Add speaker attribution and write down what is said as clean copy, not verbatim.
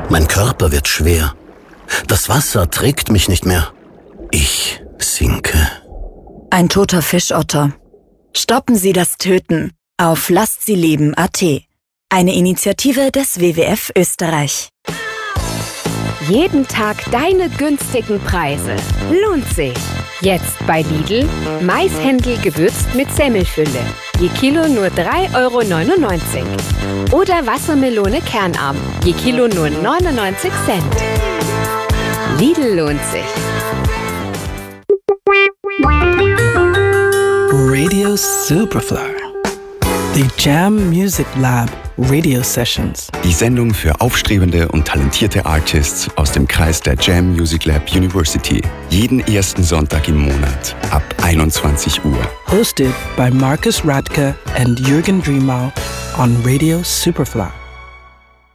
Speaker 1: Mein Körper wird schwer. Das Wasser trägt mich nicht mehr. Ich sinke.
Speaker 2: Ein toter Fischotter. Stoppen Sie das Töten auf lasstsieleben.at. Eine Initiative des WWF Österreich.
Speaker 3: Jeden Tag deine günstigen Preise. Lohnt sich. Jetzt bei Lidl. Maishändel gewürzt mit Semmelfülle. Je Kilo nur 3,99 €. Oder Wassermelone kernarm. Je Kilo nur 99 Cent. Lidl lohnt sich.
Speaker 4: Radio Superfly. The Jam Music Lab Radio Sessions.
Speaker 5: Die Sendung für aufstrebende und talentierte Artists aus dem Kreis der Jam Music Lab University. Jeden ersten Sonntag im Monat ab 21 Uhr.
Speaker 4: Hosted by Marcus Radke and Jürgen Driemau on Radio Superfly.